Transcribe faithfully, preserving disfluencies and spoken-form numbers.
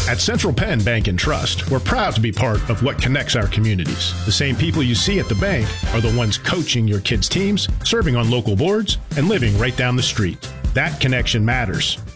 At Central Penn Bank and Trust, we're proud to be part of what connects our communities. The same people you see at the bank are the ones coaching your kids' teams, serving on local boards, and living right down the street. That connection matters.